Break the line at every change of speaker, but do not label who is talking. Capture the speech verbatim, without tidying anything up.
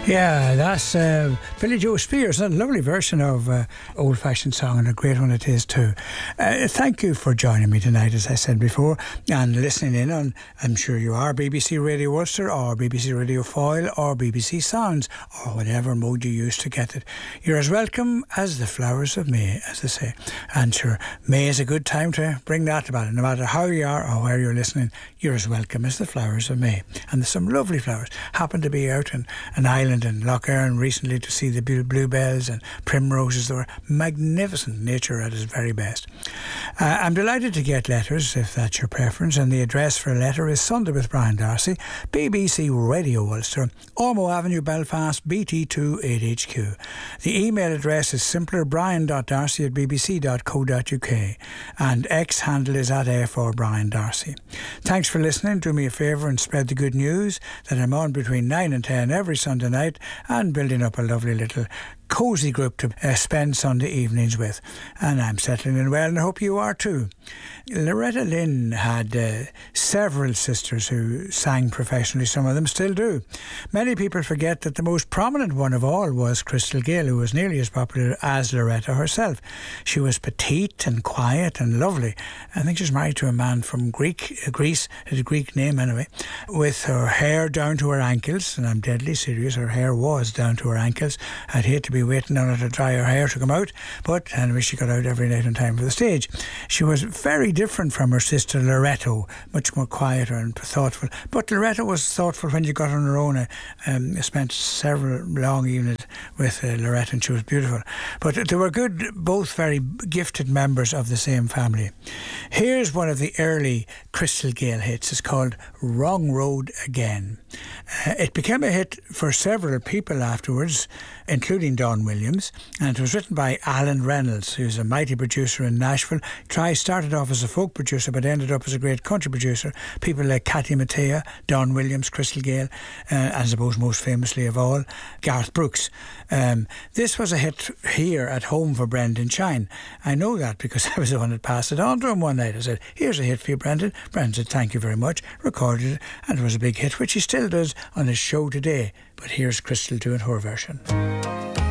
Yeah, that's uh, Billy Joe Spears. A lovely version of uh, old-fashioned song, and a great one it is too. Uh, thank you for joining me tonight, as I said before, and listening in on, I'm sure you are, B B C Radio Ulster or B B C Radio Foyle or B B C Sounds or whatever mode you use to get it. You're as welcome as the flowers of May, as they say. And sure, May is a good time to bring that about it. No matter how you are or where you're listening, you're as welcome as the flowers of May. And there's some lovely flowers. Happened to be out in an island in Lough Erne recently to see the bluebells and primroses. They were magnificent, nature at its very best. Uh, I'm delighted to get letters, if that's your preference, and the address for a letter is Sunday with Brian Darcy, B B C Radio Ulster, Ormeau Avenue, Belfast, B T two eight H Q. The email address is simpler, brian dot darcy at b b c dot co dot u k, and X handle is at A for Brian Darcy. Thanks for listening. Do me a favour and spread the good news that I'm on between nine and ten every Sunday night, and building up a lovely little cosy group to uh, spend Sunday evenings with. And I'm settling in well, and I hope you are too. Loretta Lynn had uh, several sisters who sang professionally. Some of them still do. Many people forget that the most prominent one of all was Crystal Gayle, who was nearly as popular as Loretta herself. She was petite and quiet and lovely. I think she was married to a man from Greek, uh, Greece, had a Greek name anyway, with her hair down to her ankles, and I'm deadly serious, her hair was down to her ankles. I'd hate to be waiting on her to dry her hair to come out, but anyway, she got out every night in time for the stage. She was very different from her sister Loretto, much more quieter and thoughtful, but Loretto was thoughtful when you got on her own. I um, spent several long evenings with uh, Loretto, and she was beautiful, but they were good, both very gifted members of the same family. Here's one of the early Crystal Gayle hits. It's called Wrong Road Again. Uh, it became a hit for several people afterwards, including Don Williams, and it was written by Alan Reynolds, who's a mighty producer in Nashville. Try started off as a folk producer but ended up as a great country producer. People like Cathy Mattea, Don Williams, Crystal Gayle, uh, and I suppose most famously of all, Garth Brooks. Um, this was a hit here at home for Brendan Shine. I know that because I was the one that passed it on to him one night. I said, here's a hit for you, Brendan. Brendan said, thank you very much, recorded it, and it was a big hit, which he still does on his show today. But here's Crystal doing her version.